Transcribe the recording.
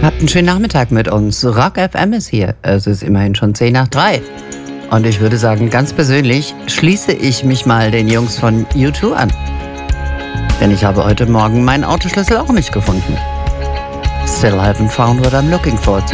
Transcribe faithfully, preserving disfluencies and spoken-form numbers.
Habt einen schönen Nachmittag mit uns. Rock F M ist hier. Es ist immerhin schon zehn nach drei. Und ich würde sagen, ganz persönlich schließe ich mich mal den Jungs von U zwei an. Denn ich habe heute Morgen meinen Autoschlüssel auch nicht gefunden. Still haven't found what I'm looking for.